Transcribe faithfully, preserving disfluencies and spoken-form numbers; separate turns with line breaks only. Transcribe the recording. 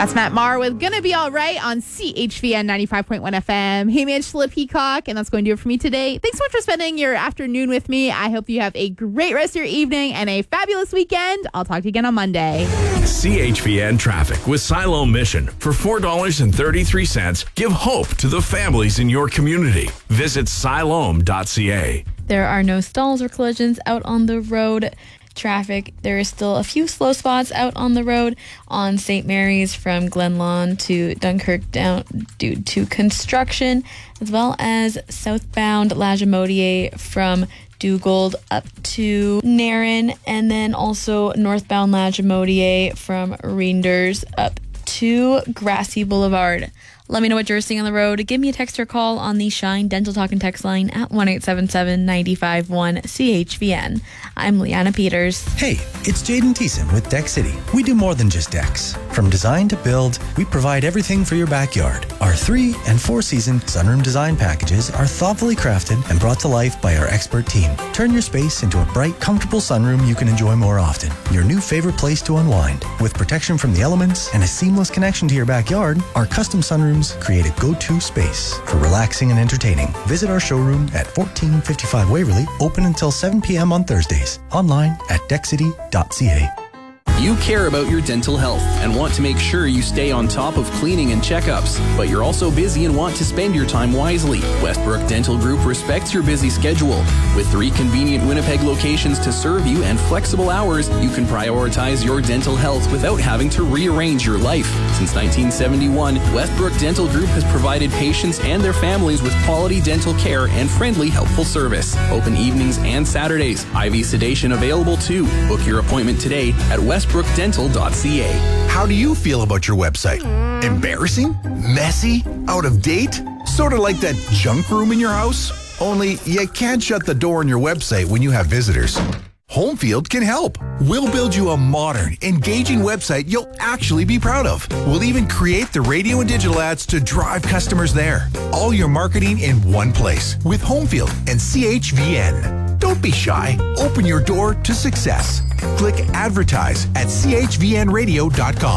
That's Matt Maher with Gonna Be Alright on C H V N ninety-five point one F M. Hey, man, Angela Peacock, and that's going to do it for me today. Thanks so much for spending your afternoon with me. I hope you have a great rest of your evening and a fabulous weekend. I'll talk to you again on Monday.
C H V N traffic with Siloam Mission. For four dollars and thirty-three cents, give hope to the families in your community. Visit siloam dot c a.
There are no stalls or collisions out on the road. Traffic, there is still a few slow spots out on the road on Saint Mary's from Glen Lawn to Dunkirk down due to construction, as well as southbound Lagimodiere from Dugald up to Nairn, and then also northbound Lagimodiere from Reinders up to Grassy Boulevard. Let me know what you're seeing on the road. Give me a text or call on the Shine Dental Talk and Text line at one eight seven seven, nine five one, C H V N. I'm Leanna Peters.
Hey, it's Jaden Thiessen with Deck City. We do more than just decks. From design to build, we provide everything for your backyard. Our three and four season sunroom design packages are thoughtfully crafted and brought to life by our expert team. Turn your space into a bright, comfortable sunroom you can enjoy more often. Your new favorite place to unwind. With protection from the elements and a seamless connection to your backyard, our custom sunrooms create a go-to space for relaxing and entertaining. Visit our showroom at fourteen fifty-five Waverly, open until seven p.m. on Thursdays. Online at deck city dot c a.
You care about your dental health and want to make sure you stay on top of cleaning and checkups, but you're also busy and want to spend your time wisely. Westbrook Dental Group respects your busy schedule. With three convenient Winnipeg locations to serve you and flexible hours, you can prioritize your dental health without having to rearrange your life. Since nineteen seventy-one, Westbrook Dental Group has provided patients and their families with quality dental care and friendly, helpful service. Open evenings and Saturdays. I V sedation available too. Book your appointment today at westbrook dental dot c a.
How do you feel about your website? Embarrassing? Messy? Out of date? Sort of like that junk room in your house? Only you can't shut the door on your website when you have visitors. Homefield can help. We'll build you a modern, engaging website you'll actually be proud of. We'll even create the radio and digital ads to drive customers there. All your marketing in one place with Homefield and C H V N. Don't be shy. Open your door to success. Click advertise at c h v n radio dot com.